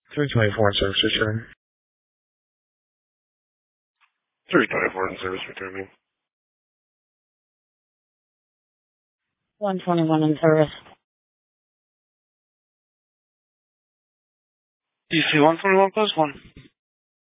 324 in service return. 324 in service returning. 121 in service. DC 121 +1.